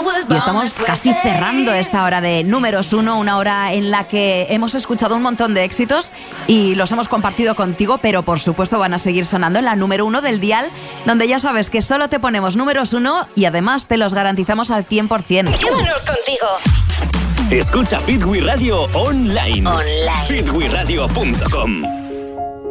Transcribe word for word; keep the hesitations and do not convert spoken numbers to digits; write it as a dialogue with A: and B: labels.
A: Y estamos casi cerrando esta hora de números uno, una hora en la que hemos escuchado un montón de éxitos y los hemos compartido contigo, pero por supuesto van a seguir sonando en la número uno del dial, donde ya sabes que solo te ponemos números uno y además te los garantizamos al cien por ciento.
B: Llévanos contigo.
C: Escucha Fit We Radio online.
B: Online.
C: fit we radio punto com.